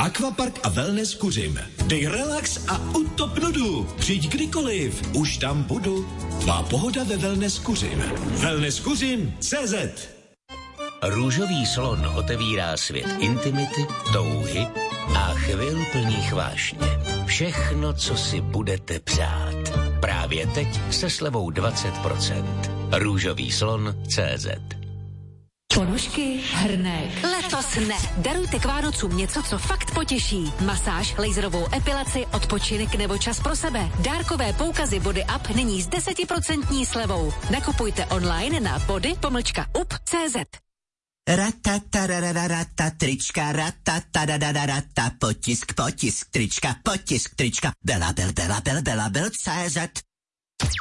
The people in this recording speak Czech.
Aquapark a wellness Kuřim. Dej relax a utop nudu. Přijď kdykoliv, už tam budu. Tvá pohoda ve wellness Kuřim. Wellness Kuřim CZ. Růžový slon otevírá svět intimity, touhy a chvil plných vášně. Všechno, co si budete přát. Právě teď se slevou 20%. Růžový slon CZ. Ponožky, hrnek. Letos ne. Darujte k Vánocům něco, co fakt potěší. Masáž, laserovou epilaci, odpočinek nebo čas pro sebe. Dárkové poukazy Body Up nyní s 10% slevou. Nakupujte online na body-up.cz. Ratatarararata, trička, ratatarararata, potisk, trička, Bela, CZ.